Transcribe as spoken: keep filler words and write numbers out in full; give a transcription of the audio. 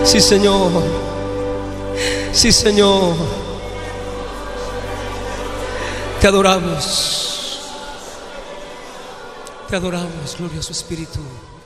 Sí, Señor. Sí, Señor. Te adoramos. Te adoramos, gloria a su Espíritu.